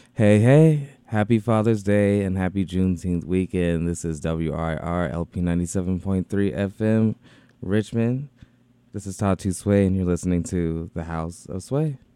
Hey, hey, happy Father's Day and happy Juneteenth weekend. This is WRR LP 97.3 FM, Richmond. This is Tatu Sway, and you're listening to The House of Sway.